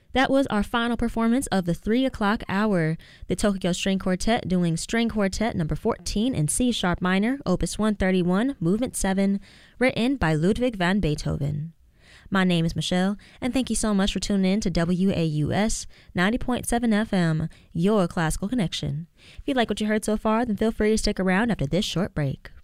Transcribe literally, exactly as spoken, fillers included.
That was our final performance of the three o'clock hour. The Tokyo String Quartet doing String Quartet number fourteen in C sharp minor, opus one thirty-one, movement seven, written by Ludwig van Beethoven. My name is Michelle, and thank you so much for tuning in to W A U S ninety point seven F M, your classical connection. If you like what you heard so far, then feel free to stick around after this short break.